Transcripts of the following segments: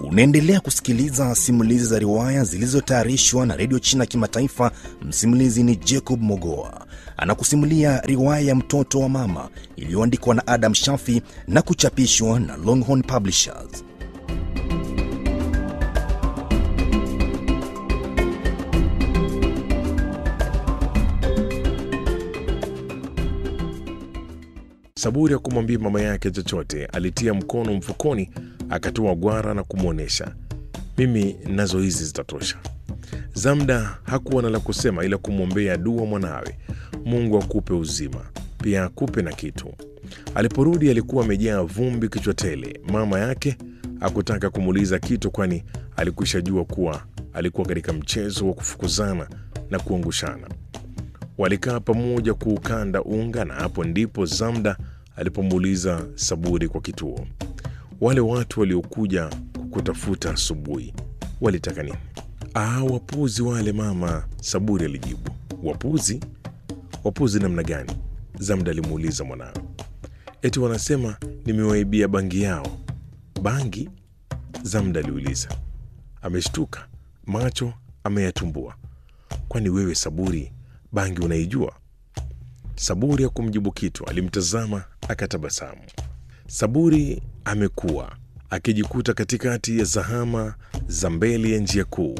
Unaendelea kusikiliza simulizi za riwaya zilizotayarishwa na Radio China Kimataifa. Msimulizi ni Jacob Mogoa. Anakusimulia riwaya ya Mtoto wa Mama iliyoandikwa na Adam Shafi na kuchapishwa na Longhorn Publishers. Saburi ya kumwambia mama yake chochote, alitia mkono mfukoni, akatoa gwara na kumwonesha. Mimi nazo hizi zitatosha. Zamda hakuwa na la kusema ila kumwombea dua mwanawe. Mungu akupe uzima, pia akupe na kitu. Aliporudi alikuwa amejaa vumbi kichwa tele. Mama yake hakutaka kumuuliza kitu, kwani alikwisha jua kuwa alikuwa katika mchezo wa kufukuzana na kuangushana. Walikaa pamoja kuukanda unga, na hapo ndipo Zamda alipomuuliza Saburi kwa kituo, wale watu waliokuja kukutafuta asubuhi walitaka nini? Wapuzi wale mama, Saburi alijibu. Wapuzi? Wapuzi namna gani? Zamda alimuuliza mwanawe. Eti wanasema nimewaibia bangi yao. Bangi? Zamda aliuliza. Ameshtuka, macho ameyatumbua. Kwani wewe Saburi, bangi unaijua? Saburi hakumjibu kitu, alimtazama akatabasamu. Saburi amekuwa akijikuta katikati ya zahama za mbele ya njia kuu,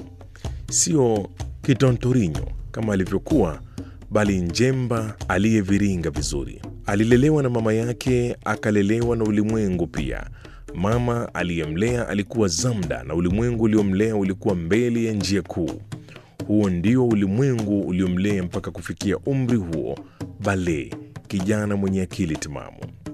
sio kitontorinyo kama alivyokuwa, bali njemba aliyeviringa vizuri. Alilelewa na mama yake, akalelewa na ulimwengu pia. Mama aliyemlea alikuwa Zamda, na ulimwengu uliomlea ulikuwa mbele ya njia kuu. Huo ndio ulimwengu uliomlea mpaka kufikia umri huo, bale kijana mwenye akili timamu.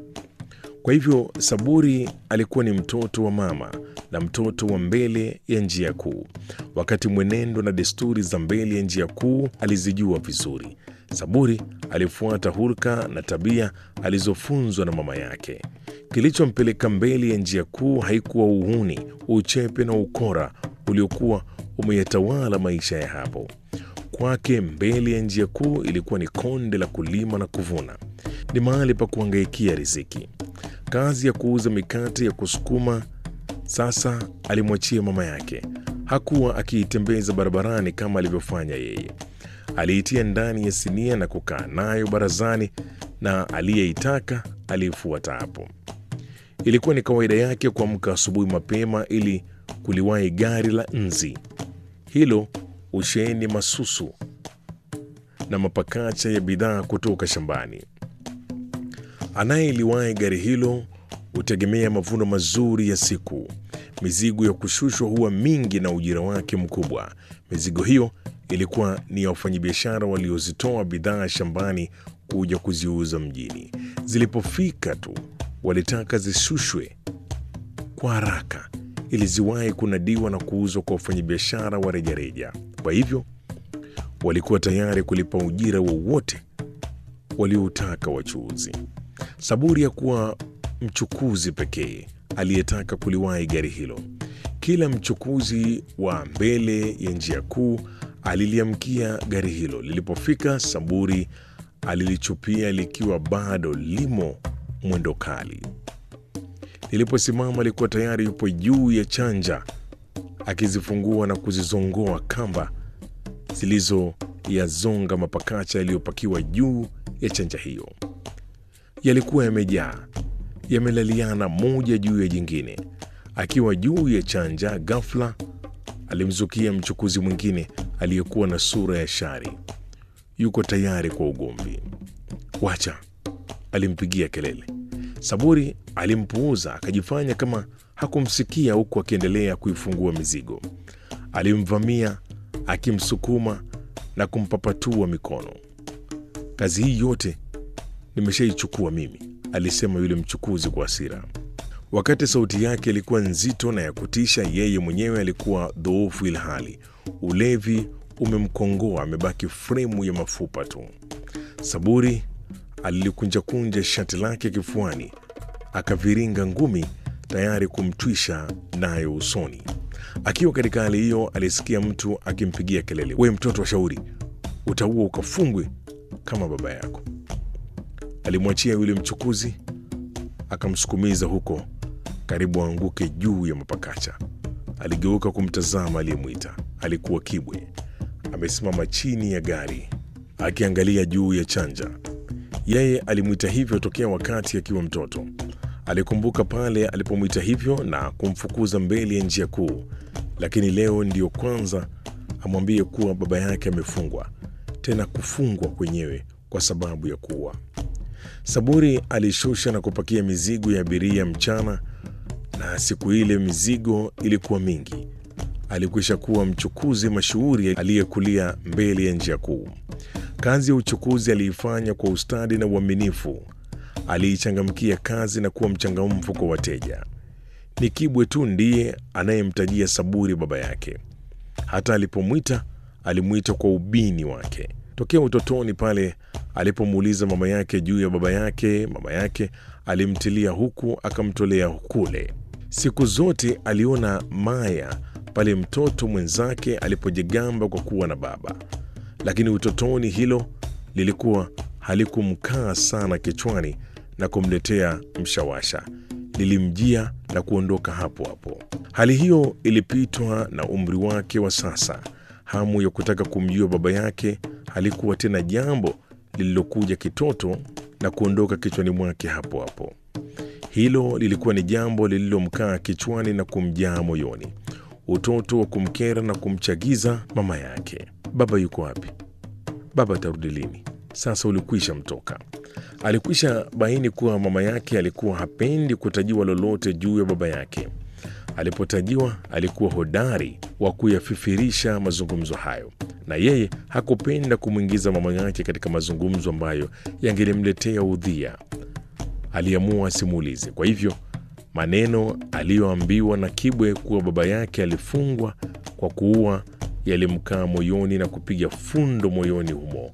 Kwa hivyo Saburi alikuwa ni mtoto wa mama na mtoto wa mbele ya njia kuu. Wakati mwenendo na desturi za mbele ya njia kuu alizijua vizuri, Saburi alifuata hulka na tabia alizofunzwa na mama yake. Kilichompeleka mbele ya njia kuu haikuwa uhuni, uchepe na ukora uliokuwa umeyatawala maisha ya hapo. Kwake mbele ya njia kuu ilikuwa ni konde la kulima na kuvuna, ni mahali pa kuhangaikia riziki. Kazi ya kuuza mikate ya kusukuma sasa alimwachia mama yake. Hakuwa akiitembeza barabarani kama alivyofanya yeye. Aliitia ndani ya sinia na kukaa nayo barazani, na aliyeitaka aliifuata hapo. Ilikuwa ni kawaida yake kuamka asubuhi mapema ili kuliwahi gari la nzi. Hilo usheni masusu na mapakacha ya bidhaa kutoka shambani. Anayeliwahi gari hilo hutegemea mavuno mazuri ya siku. Mizigo ya kushushwa huwa mingi na ujira wake mkubwa. Mizigo hiyo ilikuwa ni ya wafanyabiashara waliozitoa bidhaa shambani kuja kuziuza mjini. Zilipofika tu walitaka zishushwe kwa haraka ili ziwahi kunadiwa na kuuzwa kwa wafanyabiashara wa rejareja. Kwa hivyo walikuwa tayari kulipa ujira wowote walioutaka wachuuzi. Saburi hakuwa mchukuzi pekee aliyetaka kuliwahi gari hilo. Kila mchukuzi wa mbele ya njia kuu aliliamkia gari hilo. Lilipofika, Saburi alilichupia likiwa bado limo mwendo kali. Liliposimama alikuwa tayari yupo juu ya chanja, akizifungua na kuzizongoa kamba zilizoyazonga mapakacha yaliyopakiwa juu ya chanja hiyo. Yalikuwa yamejaa, yamelaliana moja juu ya jingine. Akiwa juu ya chanja, ghafla alimzukia mchukuzi mwingine aliyekuwa na sura ya shari. Yuko tayari kwa ugomvi. Wacha, alimpigia kelele. Saburi alimpuuza, akajifanya kama hakumsikia, huku akiendelea kuifungua mizigo. Alimvamia, akimsukuma na kumpapatua mikono. Kazi hii yote nimeshaichukua mimi, alisema yule mchukuzi kwa hasira. Wakati sauti yake ilikuwa nzito na ya kutisha, yeye mwenyewe alikuwa dhoofu, ilhali ulevi umemkongoa, amebaki fremu ya mafupa tu. Saburi alilikunja shati lake kifuani, akaviringa ngumi tayari kumtwisha nayo usoni. Akiwa katika hali hiyo, alisikia mtu akimpigia kelele, we mtoto wa shauri, utaua ukafungwe kama baba yako. Alimwachia yule mchukuzi, akamsukumiza huko karibu anguke juu ya mapakacha. Aligeuka kumtazama aliyemwita. Alikuwa Kibwe, amesimama chini ya gari akiangalia juu ya chanja. Yeye alimwita hivyo tokea wakati akiwa mtoto. Alikumbuka pale alipomwita hivyo na kumfukuza mbele ya njia kuu, lakini leo ndiyo kwanza amwambie kuwa baba yake amefungwa, tena kufungwa kwenyewe kwa sababu ya kuua. Saburi alishusha na kupakia mizigo ya abiria mchana, na siku ile mizigo ilikuwa mingi. Alikwisha kuwa mchukuzi mashuhuri aliyekulia mbele ya njia kuu. Kazi ya uchukuzi aliifanya kwa ustadi na uaminifu. Aliichangamkia kazi na kuwa mchangamfu kwa wateja. Ni Kibwe tu ndiye anayemtajia Saburi baba yake. Hata alipomwita, alimwita kwa ubini wake. Tokea utotoni pale alipomuuliza mama yake juu ya baba yake, mama yake alimtilia huku akamtolea kule. Siku zote aliona maya pale mtoto mwenzake alipojigamba kwa kuwa na baba, lakini utotoni hilo lilikuwa halikumkaa sana kichwani na kumletea mshawasha. Lilimjia na kuondoka hapo hapo. Hali hiyo ilipitwa na umri wake wa sasa. Hamu ya kutaka kumjua baba yake halikuwa tena jambo lililokuja kitoto na kuondoka kichwani mwake hapo hapo. Hilo lilikuwa ni jambo lililomkaa kichwani na kumjaa moyoni, utoto wa kumkera na kumchagiza mama yake. Baba yuko wapi? Baba atarudi lini? Sasa ulikwisha mtoka. Alikwisha baini kuwa mama yake alikuwa hapendi kutajiwa lolote juu ya baba yake. Alipotajiwa alikuwa hodari wa kuyafifirisha mazungumzo hayo, na yeye hakupenda kumwingiza mama yake katika mazungumzo ambayo yangelimletea udhia. Aliamua asimulize. Kwa hivyo maneno aliyoambiwa na Kibwe kuwa baba yake alifungwa kwa kuua yalimkaa moyoni na kupiga fundo moyoni humo,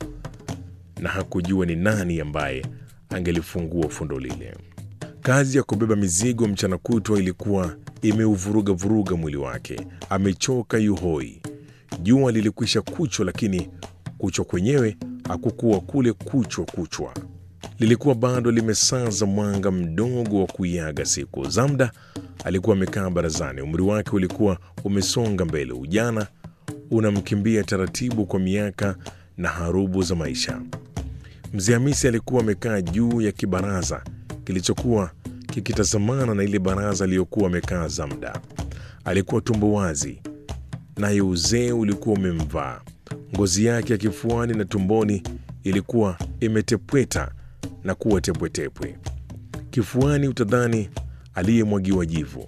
na hakujua ni nani ambaye angelifungua fundo lile. Kazi ya kubeba mizigo mchana kutwa ilikuwa imeuvuruga mwili wake. Amechoka yuhoi. Jua lilikwisha kuchwa, lakini kuchwa kwenyewe hakukuwa kule kuchwa. Lilikuwa bado limesaza mwanga mdogo wa kuiaga siku. Zamda alikuwa amekaa barazani. Umri wake ulikuwa umesonga mbele. Ujana unamkimbia taratibu kwa miaka na harubu za maisha. Mzee Hamisi alikuwa amekaa juu ya kibaraza kilichokuwa kikitazamana na ile baraza aliyokuwa amekaa Zamda. Alikuwa tumbo wazi, naye uzee ulikuwa umemvaa. Ngozi yake ya kifuani na tumboni ilikuwa imetepweta na kuwa tepwetepwe. Kifuani utadhani aliyemwagiwa jivu.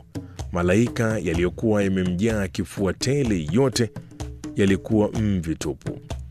Malaika yaliyokuwa yamemjaa kifua tele yote yalikuwa mvi tupu.